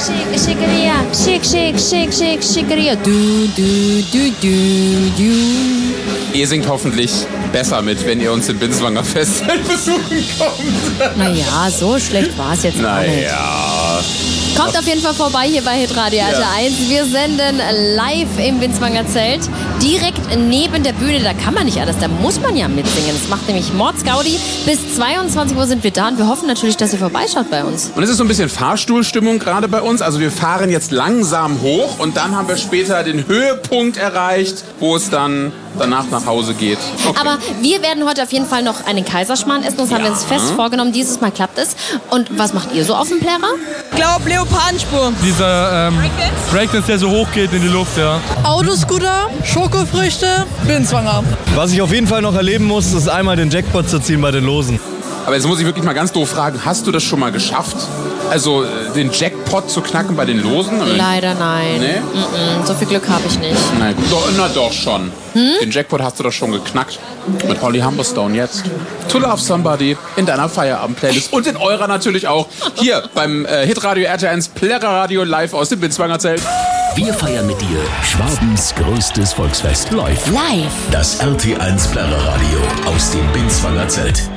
Schick, Schickeria. Schick, schick, schick, schick, Schickeria. Du, du, du, du, du. Ihr singt hoffentlich besser mit, wenn ihr uns im Binswanger Festival besuchen kommt. Naja, so schlecht war es jetzt auch nicht. Naja. Kommt auf jeden Fall vorbei hier bei Hitradio RT1. Wir senden live im Binswanger Zelt. Direkt neben der Bühne, da kann man nicht alles, da muss man ja mitsingen. Das macht nämlich Mordsgaudi. Bis 22 Uhr sind wir da und wir hoffen natürlich, dass ihr vorbeischaut bei uns. Und es ist so ein bisschen Fahrstuhlstimmung gerade bei uns. Also wir fahren jetzt langsam hoch und dann haben wir später den Höhepunkt erreicht, wo es dann danach nach Hause geht. Okay. Aber wir werden heute auf jeden Fall noch einen Kaiserschmarrn essen. Das haben wir uns fest vorgenommen. Dieses Mal klappt es. Und was macht ihr so auf dem Plärrer? Ich glaube Leopardenspur. Dieser Breakdance, der so hoch geht in die Luft, ja. Autoscooter, Schokofrüchte, Binswanger. Was ich auf jeden Fall noch erleben muss, ist einmal den Jackpot zu ziehen bei den Losen. Aber jetzt muss ich wirklich mal ganz doof fragen, hast du das schon mal geschafft? Also den Jackpot zu knacken bei den Losen? Leider nein. Nee? So viel Glück habe ich nicht. Nein, na doch schon. Den Jackpot hast du doch schon geknackt. Mit Holly Humberstone jetzt. To Love Somebody in deiner Feierabend-Playlist. Und in eurer natürlich auch. Hier beim Hitradio RT1 Plärreradio live aus dem Binswanger Zelt. Wir feiern mit dir Schwabens größtes Volksfest live. Live. Das RT1 Plärreradio aus dem Binswanger Zelt.